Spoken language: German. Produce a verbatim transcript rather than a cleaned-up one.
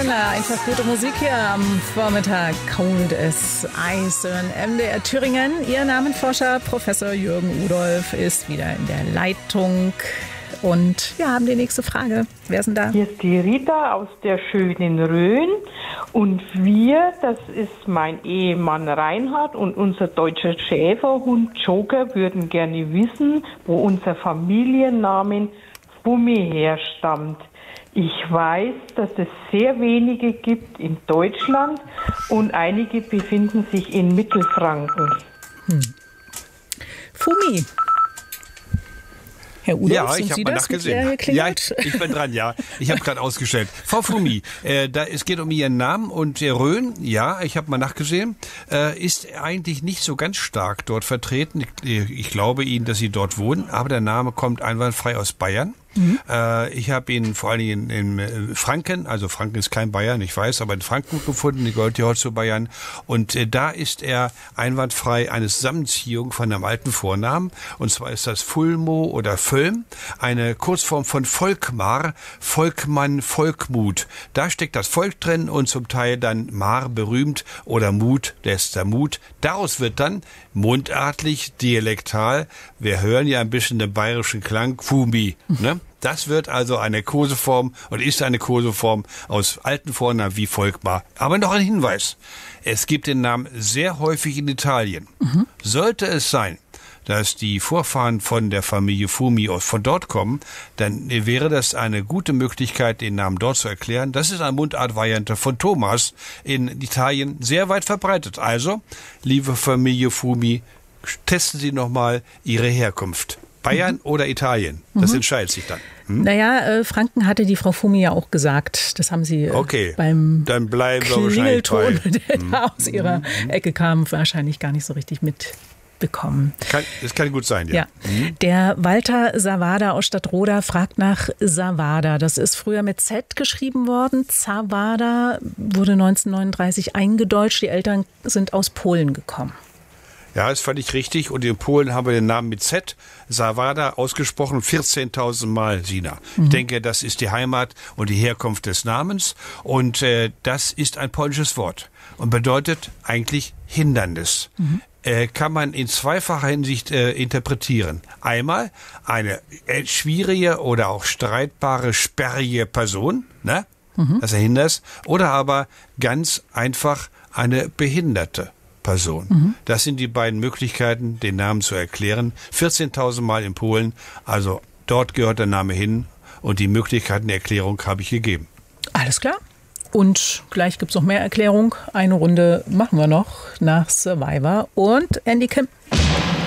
schön. Einfach gute Musik hier am Vormittag. Cold as Ice in M D R Thüringen. Ihr Namenforscher Professor Jürgen Udolph ist wieder in der Leitung. Und wir haben die nächste Frage. Wer ist denn da? Hier ist die Rita aus der schönen Rhön. Und wir, das ist mein Ehemann Reinhard und unser deutscher Schäferhund Joker, würden gerne wissen, wo unser Familiennamen Fummi herstammt. Ich weiß, dass es sehr wenige gibt in Deutschland und einige befinden sich in Mittelfranken. Hm. Fummi. Herr Udolph, ja, sind ich habe Sie mal das, nachgesehen. Ja, ich, ich bin dran, ja. Ich habe gerade ausgestellt. Frau Fummi, äh, da, es geht um Ihren Namen und der Rhön, ja, ich habe mal nachgesehen, äh, ist eigentlich nicht so ganz stark dort vertreten. Ich, ich glaube Ihnen, dass Sie dort wohnen, aber der Name kommt einwandfrei aus Bayern. Mhm. Äh, ich habe ihn vor allen Dingen in, in Franken, also Franken ist kein Bayern, ich weiß, aber in Franken gefunden, die gehört ja heute zu Bayern. Und äh, da ist er einwandfrei eine Zusammenziehung von einem alten Vornamen. Und zwar ist das Fulmo oder Völm, eine Kurzform von Volkmar, Volkmann, Volkmut. Da steckt das Volk drin und zum Teil dann Mar berühmt oder Mut, der ist der Mut. Daraus wird dann mundartlich, dialektal, wir hören ja ein bisschen den bayerischen Klang, Fumi, ne? Das wird also eine Koseform und ist eine Koseform aus alten Vornamen wie Volkmar. Aber noch ein Hinweis. Es gibt den Namen sehr häufig in Italien. Mhm. Sollte es sein, dass die Vorfahren von der Familie Fumi von dort kommen, dann wäre das eine gute Möglichkeit, den Namen dort zu erklären. Das ist eine Mundartvariante von Thomas in Italien sehr weit verbreitet. Also, liebe Familie Fumi, testen Sie nochmal Ihre Herkunft. Bayern mhm. oder Italien? Das mhm. entscheidet sich dann. Hm? Naja, äh, Franken hatte die Frau Fumi ja auch gesagt. Das haben sie äh, okay. beim dann bleiben wir Klingelton, der hm. da aus ihrer hm. Ecke kam, wahrscheinlich gar nicht so richtig mitbekommen. Kann, das kann gut sein, ja. ja. Hm. Der Walter Zawada aus Stadtroda fragt nach Zawada. Das ist früher mit Z geschrieben worden. Zawada wurde neunzehnhundertneununddreißig eingedeutscht. Die Eltern sind aus Polen gekommen. Ja, ist völlig richtig. Und in Polen haben wir den Namen mit Z, Zawada, ausgesprochen vierzehntausend Mal, Sina. Mhm. Ich denke, das ist die Heimat und die Herkunft des Namens. Und äh, das ist ein polnisches Wort und bedeutet eigentlich Hindernis. Mhm. Äh, kann man in zweifacher Hinsicht äh, interpretieren. Einmal eine äh, schwierige oder auch streitbare, sperrige Person, ne? Mhm. Das Hindernis. Oder aber ganz einfach eine behinderte Person. Mhm. Das sind die beiden Möglichkeiten, den Namen zu erklären. vierzehntausend Mal in Polen, also dort gehört der Name hin und die Möglichkeiten der Erklärung habe ich gegeben. Alles klar. Und gleich gibt es noch mehr Erklärung. Eine Runde machen wir noch nach Survivor und Andy Kim.